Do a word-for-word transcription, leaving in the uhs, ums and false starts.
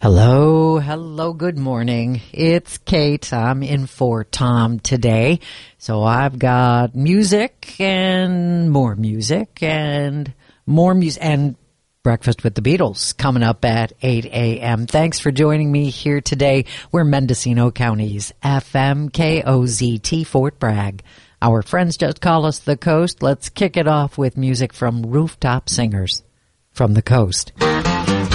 Hello, hello, good morning. It's Kate. I'm in for Tom today. So I've got music and more music and more music and Breakfast with the Beatles coming up at eight a.m. Thanks for joining me here today. We're Mendocino County's F M K O Z T Fort Bragg. Our friends just call us the Coast. Let's kick it off with music from Rooftop Singers from the Coast.